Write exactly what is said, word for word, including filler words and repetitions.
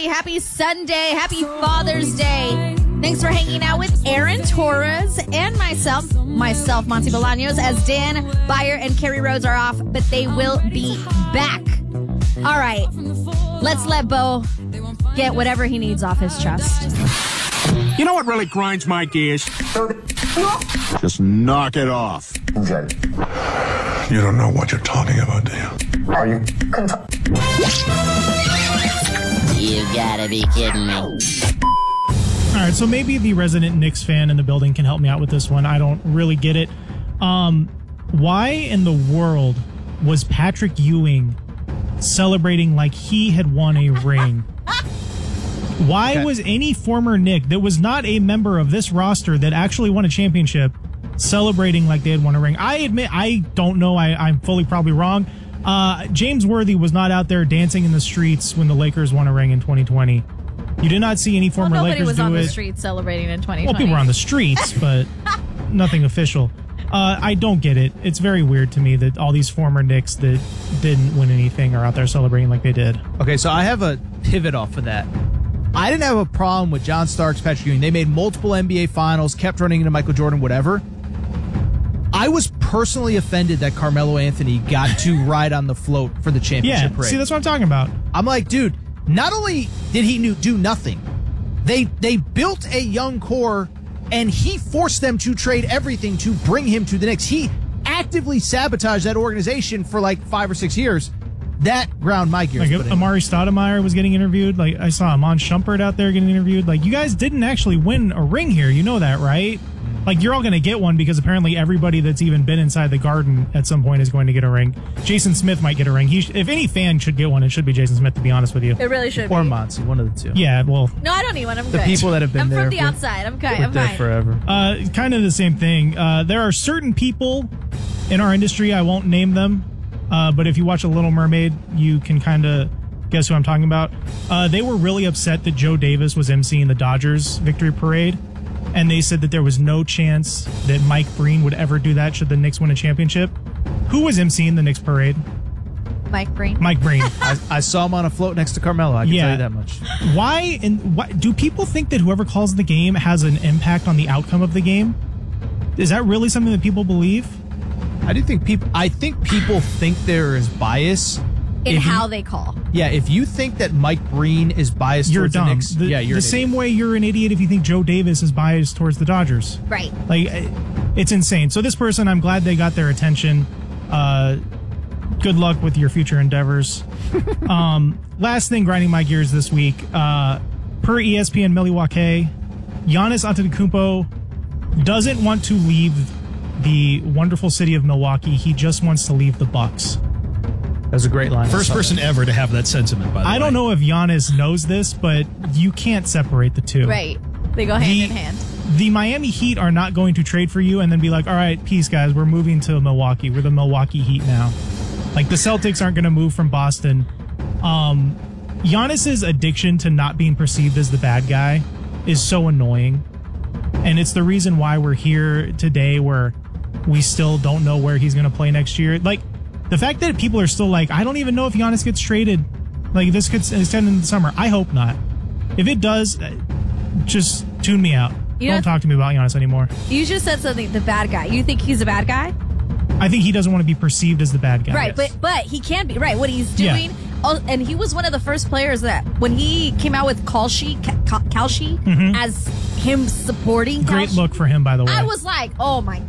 Happy Sunday. Happy Father's Day. Thanks for hanging out with Aaron Torres and myself, myself, Monty Bolaños, as Dan Beyer and Kerry Rhodes are off, but they will be back. All right, let's let Bo get whatever he needs off his chest. You know what really grinds my gears? Just knock it off. You don't know what you're talking about, do you? Are you? You gotta be kidding me. All right, so maybe the resident Knicks fan in the building can help me out with this one. I don't really get it. Um, why in the world was Patrick Ewing celebrating like he had won a ring? Why okay. was any former Knick that was not a member of this roster that actually won a championship celebrating like they had won a ring? I admit, I don't know. I, I'm fully probably wrong. Uh, James Worthy was not out there dancing in the streets when the Lakers won a ring in twenty twenty. You did not see any former well, Lakers do it. Nobody was on the streets celebrating in twenty twenty. Well, people were on the streets, but nothing official. Uh, I don't get it. It's very weird to me that all these former Knicks that didn't win anything are out there celebrating like they did. Okay, so I have a pivot off of that. I didn't have a problem with John Starks, Patrick Ewing. They made multiple N B A finals, kept running into Michael Jordan, whatever. I was personally offended that Carmelo Anthony got to ride on the float for the championship yeah, parade. See, that's what I'm talking about. I'm like, dude, not only did he do nothing, they they built a young core, and he forced them to trade everything to bring him to the Knicks. He actively sabotaged that organization for like five or six years. That ground my gears. Like Amari Stoudemire was getting interviewed. Like I saw Amon Shumpert out there getting interviewed. Like, you guys didn't actually win a ring here. You know that, right? Like, you're all going to get one because apparently everybody that's even been inside the Garden at some point is going to get a ring. Jason Smith might get a ring. He sh- if any fan should get one, it should be Jason Smith, to be honest with you. It really should or be. Or Monty, one of the two. Yeah, well. No, I don't need one. I'm the good. The people that have been I'm there. I'm from the for, outside. I'm good. I'm there fine. forever. Uh, kind of the same thing. Uh, there are certain people in our industry, I won't name them, uh, but if you watch A Little Mermaid, you can kind of guess who I'm talking about. Uh, they were really upset that Joe Davis was emceeing the Dodgers victory parade. And they said that there was no chance that Mike Breen would ever do that should the Knicks win a championship. Who was emceeing the Knicks parade? Mike Breen. Mike Breen. I, I saw him on a float next to Carmelo. I can yeah. tell you that much. Why and why, do people think that whoever calls the game has an impact on the outcome of the game? Is that really something that people believe? I do think people. I think people think there is bias in if how you, they call. Yeah, if you think that Mike Breen is biased you're towards dumb. the Knicks, the, yeah, you're the same way you're an idiot if you think Joe Davis is biased towards the Dodgers. Right. Like, it's insane. So this person, I'm glad they got their attention. Uh, good luck with your future endeavors. um, last thing grinding my gears this week. Uh, per E S P N Milwaukee, Giannis Antetokounmpo doesn't want to leave the wonderful city of Milwaukee. He just wants to leave the Bucks. That was a great line. First person ever to have that sentiment, by the way. I don't know if Giannis knows this, but you can't separate the two. Right. They go hand the, in hand. The Miami Heat are not going to trade for you and then be like, all right, peace, guys. We're moving to Milwaukee. We're the Milwaukee Heat now. Like, the Celtics aren't going to move from Boston. Um, Giannis's addiction to not being perceived as the bad guy is so annoying. And it's the reason why we're here today where we still don't know where he's going to play next year. Like, the fact that people are still like, I don't even know if Giannis gets traded. Like, this could extend in the summer. I hope not. If it does, just tune me out. You don't know, talk to me about Giannis anymore. You just said something, the bad guy. You think he's a bad guy? I think he doesn't want to be perceived as the bad guy. Right, yes. but but he can be. Right, what he's doing. Yeah. Oh, and he was one of the first players that, when he came out with Kalshi, Kalshi, mm-hmm. as him supporting Great Kalshi, look for him, by the way. I was like, oh my